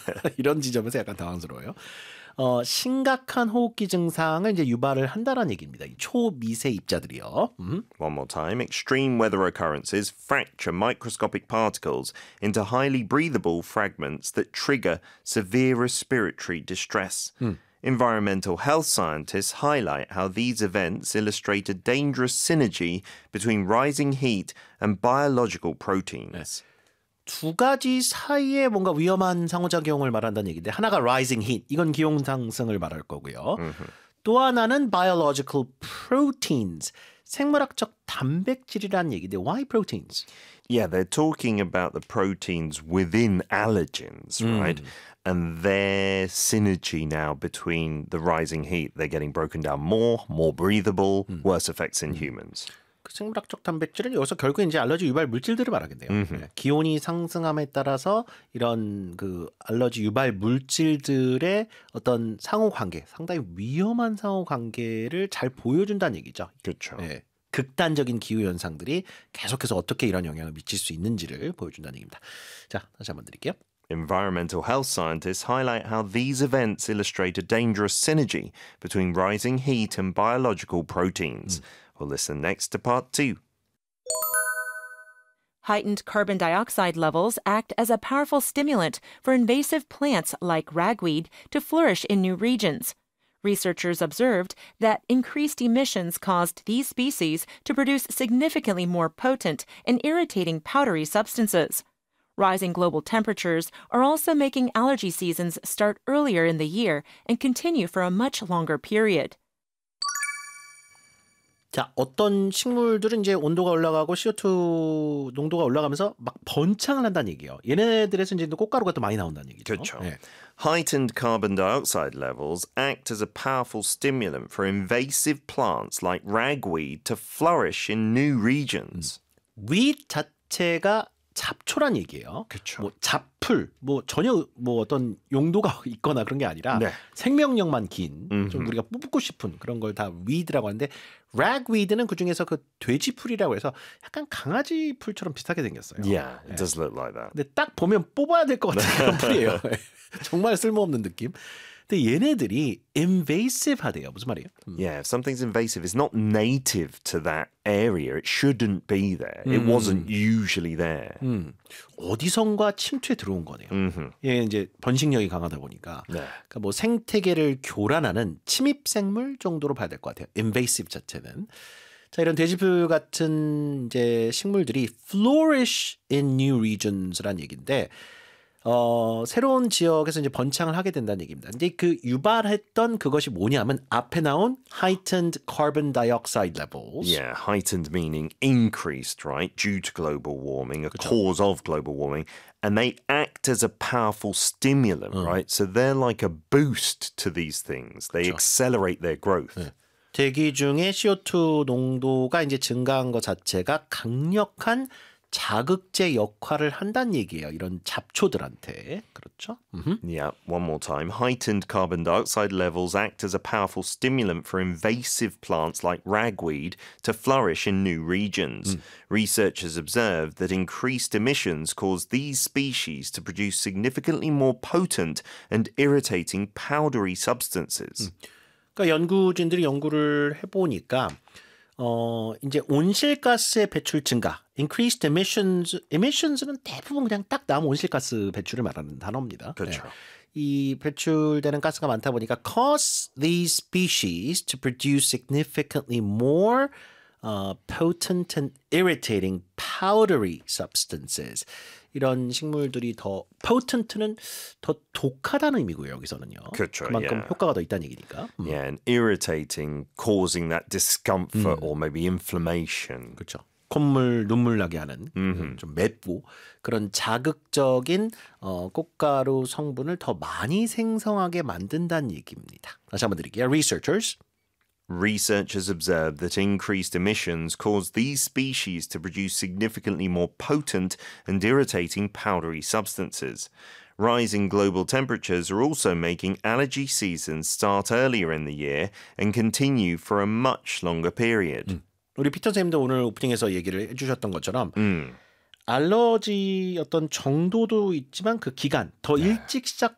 이런 지점에서 약간 당황스러워요. 심각한 호흡기 증상을 이제 유발을 한다는 얘기입니다. 이 초미세 입자들이요. One more time. Extreme weather occurrences fracture microscopic particles into highly breathable fragments that trigger severe respiratory distress. Environmental health scientists highlight how these events illustrate a dangerous synergy between rising heat and biological proteins. 두 가지 사이에 뭔가 위험한 상호작용을 말한다는 얘기인데 하나가 rising heat, 이건 기온 상승을 말할 거고요. 또 하나는 biological proteins, 생물학적 단백질이라는 얘기인데 why proteins? Yeah, they're talking about the proteins within allergens, right? And their synergy now between the rising heat, they're getting broken down more breathable, worse effects in humans. 그 생물학적 단백질은 여기서 결국 이제 알러지 유발 물질들을 말하겠네요. 네. 기온이 상승함에 따라서 이런 그 알러지 유발 물질들의 어떤 상호 관계, 상당히 위험한 상호 관계를 잘 보여준다는 얘기죠. 그렇죠. 네. 극단적인 기후 현상들이 계속해서 어떻게 이런 영향을 미칠 수 있는지를 보여준다는 얘기입니다. 자, 다시 한번 드릴게요. Environmental health scientists highlight how these events illustrate a dangerous synergy between rising heat and biological proteins. We'll listen next to part 2. Heightened carbon dioxide levels act as a powerful stimulant for invasive plants like ragweed to flourish in new regions. Researchers observed that increased emissions caused these species to produce significantly more potent and irritating powdery substances. Rising global temperatures are also making allergy seasons start earlier in the year and continue for a much longer period. 자, 어떤 식물들은 이제 온도가 올라가고 CO2 농도가 올라가면서 막 번창을 한다는 얘기예요. 얘네들에서 이제 꽃가루가 더 많이 나온다는 얘기죠. 그렇죠. 네. Heightened carbon dioxide levels act as a powerful stimulant for invasive plants like ragweed to flourish in new regions. weed 자체가 잡초란 얘기예요. 그렇죠. 뭐 잡풀, 뭐 전혀 뭐 어떤 용도가 있거나 그런 게 아니라 네. 생명력만 긴, 좀 우리가 뽑고 싶은 그런 걸 다 weed라고 하는데 ragweed는 그 중에서 그 돼지풀이라고 해서 약간 강아지 풀처럼 비슷하게 생겼어요. Yeah, it does look like that. 근데 딱 보면 뽑아야 될 것 같은 그런 풀이에요. 정말 쓸모없는 느낌. 근데 얘네들이 invasive 하대요. 무슨 말이에요? Yeah, if something's invasive, it's not native to that area. It shouldn't be there. It wasn't usually there. 어디선가 침투에 들어온 거네요. 얘 이제 번식력이 강하다 보니까. 네. 그러니까 뭐 생태계를 교란하는 침입 생물 정도로 봐야 될 것 같아요. invasive 자체는. 자, 이런 돼지풀 같은 이제 식물들이 flourish in new regions라는 얘기인데 새로운 지역에서 이제 번창을 하게 된다는 얘기입니다. 근데 그 유발했던 그것이 뭐냐면 앞에 나온 heightened carbon dioxide levels. Yeah, heightened meaning increased, right? Due to global warming, a cause of global warming. And they act as a powerful stimulant, right? So they're like a boost to these things. They accelerate their growth. 네. 대기 중에 CO2 농도가 이제 증가한 것 자체가 강력한 자극제 역할을 한다는 얘기예요. 이런 잡초들한테. 그렇죠? Yeah, one more time. Heightened carbon dioxide levels act as a powerful stimulant for invasive plants like ragweed to flourish in new regions. Researchers observed that increased emissions cause these species to produce significantly more potent and irritating powdery substances. 그러니까 연구진들이 연구를 해보니까 이제 온실가스의 배출 증가, increased emissions는 대부분 그냥 딱 나온 온실가스 배출을 말하는 단어입니다. 그렇죠. 네. 이 배출되는 가스가 많다 보니까 cause these species to produce significantly more potent and irritating powdery substances. 이런 식물들이 더 potent는 더 독하다는 의미고요. 여기서는요. 그렇죠, 그만큼 yeah. 효과가 더 있다는 얘기니까. Yeah, and irritating, causing that discomfort or maybe inflammation. 그렇죠. 콧물, 눈물 나게 하는 좀 맵고 그런 자극적인 꽃가루 성분을 더 많이 생성하게 만든다는 얘기입니다. 다시 한번 드릴게요. Researchers observed that increased emissions cause these species to produce significantly more potent and irritating powdery substances. Rising global temperatures are also making allergy seasons start earlier in the year and continue for a much longer period. 우리 피터 선생님도 오늘 오프닝에서 얘기를 해주셨던 것처럼 알러지 어떤 정도도 있지만 그 기간 더 일찍